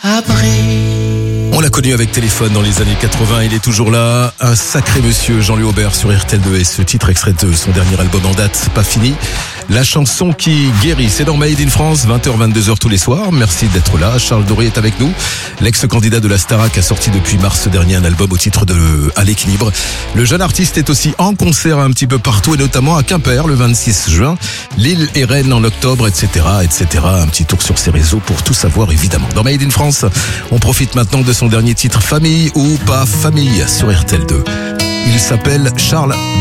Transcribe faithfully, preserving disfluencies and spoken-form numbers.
après. On l'a connu avec Téléphone dans les années quatre-vingts, il est toujours là, un sacré monsieur, Jean-Louis Aubert sur R T L deux et ce titre extrait de son dernier album en date, Pas fini. La chanson qui guérit, c'est dans Made in France, vingt heures vingt-deux heures tous les soirs. Merci d'être là. Charles Doré est avec nous. L'ex-candidat de la Starac a sorti depuis mars dernier un album au titre de À l'équilibre. Le jeune artiste est aussi en concert un petit peu partout et notamment à Quimper le vingt-six juin, Lille et Rennes en octobre, et cetera, et cetera. Un petit tour sur ses réseaux pour tout savoir évidemment. Dans Made in France, on profite maintenant de son dernier titre Famille ou pas famille sur R T L deux. Il s'appelle Charles